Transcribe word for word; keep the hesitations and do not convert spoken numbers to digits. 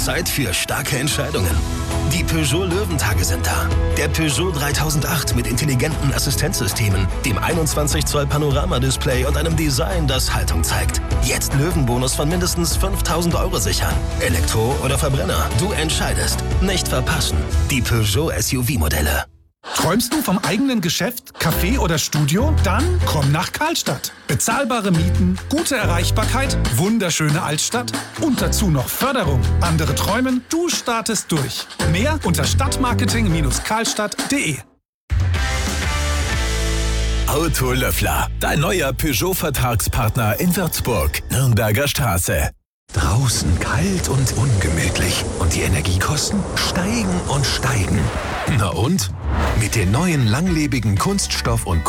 Zeit für starke Entscheidungen. Die Peugeot Löwentage sind da. Der Peugeot dreitausendacht mit intelligenten Assistenzsystemen, dem einundzwanzig Zoll Panoramadisplay und einem Design, das Haltung zeigt. Jetzt Löwenbonus von mindestens fünftausend Euro sichern. Elektro oder Verbrenner, du entscheidest. Nicht verpassen. Die Peugeot S U V-Modelle. Träumst du vom eigenen Geschäft, Café oder Studio? Dann komm nach Karlstadt. Bezahlbare Mieten, gute Erreichbarkeit, wunderschöne Altstadt und dazu noch Förderung. Andere träumen, du startest durch. Mehr unter stadtmarketing Karlstadt punkt de. Autolöffler, dein neuer Peugeot-Vertragspartner in Würzburg, Nürnberger Straße. Draußen kalt und ungemütlich und die Energiekosten steigen und steigen. Na und? Mit den neuen langlebigen Kunststoff- und